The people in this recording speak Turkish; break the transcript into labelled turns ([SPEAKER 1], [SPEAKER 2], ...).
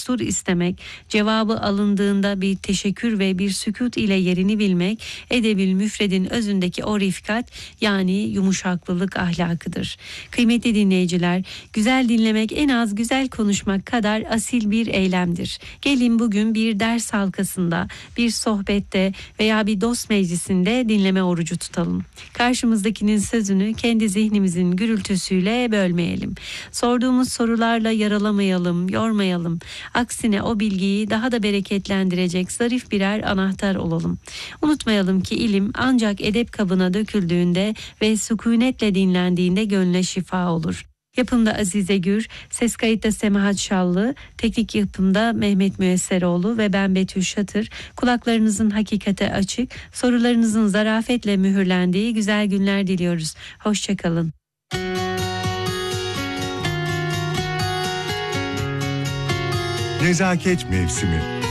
[SPEAKER 1] destur istemek, cevabı alındığında bir teşekkür ve bir sükût ile yerini bilmek, edebil müfredin özündeki o rifkat, yani yumuşaklılık ahlakıdır. Kıymetli dinleyiciler, güzel dinlemek en az güzel konuşmak kadar asil bir eylemdir. Gelin bugün bir ders halkasında, bir sohbette veya bir dost meclisinde dinleme orucu tutalım. Karşımızdakinin sözünü kendi zihnimizin gürültüsüyle bölmeyelim. Sorduğumuz sorularla yaralamayalım, yormayalım. Aksine o bilgiyi daha da bereketlendirecek zarif birer anahtar olalım. Unutmayalım ki ilim ancak edep kabına döküldüğünde ve sükunetle dinlendiğinde gönle şifa olur. Yapımda Azize Gür, ses kayıtta Semahat Şallı, teknik yapımda Mehmet Müesseroğlu ve ben Betül Şatır. Kulaklarınızın hakikate açık, sorularınızın zarafetle mühürlendiği güzel günler diliyoruz. Hoşçakalın.
[SPEAKER 2] Nezaket mevsimi.